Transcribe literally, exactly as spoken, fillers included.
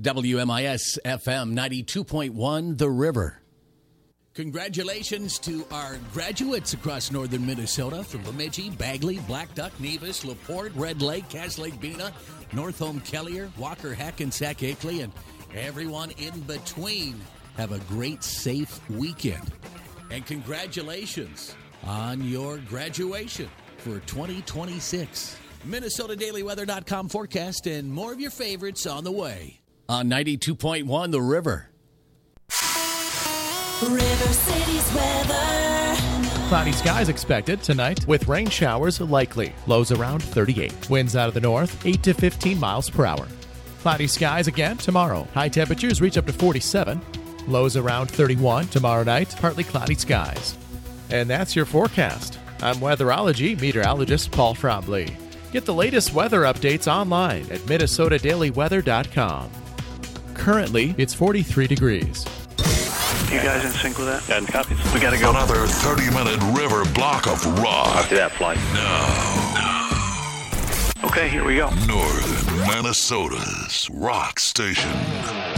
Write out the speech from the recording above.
W M I S F M ninety-two point one, The River. Congratulations to our graduates across northern Minnesota from Bemidji, Bagley, Black Duck, Nevis, LaPorte, Red Lake, Cass Lake, Bena, North Home, Kellier, Walker, Hackensack, Akeley, and everyone in between. Have a great, safe weekend. And congratulations on your graduation for twenty twenty-six. Minnesota Daily Weather dot com forecast and more of your favorites on the way. On ninety-two point one, The River. River City's weather. Cloudy skies expected tonight with rain showers likely. Lows around thirty-eight. Winds out of the north, eight to fifteen miles per hour. Cloudy skies again tomorrow. High temperatures reach up to forty-seven. Lows around thirty-one. Tomorrow night, partly cloudy skies. And that's your forecast. I'm weatherology meteorologist Paul Frombley. Get the latest weather updates online at Minnesota Daily Weather dot com. Currently, it's forty-three degrees. You guys in sync with that? And copies. We gotta go. Another thirty-minute river block of rock. After that flight. Now. Okay, here we go. Northern Minnesota's rock station.